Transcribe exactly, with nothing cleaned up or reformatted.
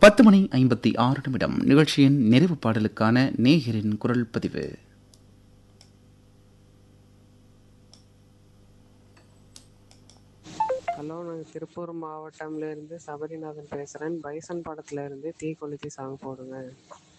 பத்து மணி ஐம்பத்தி ஆறு நிமிடம். நிகழ்ச்சியின் நிறைவு பாடலுக்கான நேயரின் குரல் பதிவு. ஹலோ, நான் திருப்பூர் மாவட்டம்ல இருந்து சபரிநாதன் பேசுறேன். பைசன் படத்துல இருந்து தீ கொளுத்தி சாங் போடுங்க.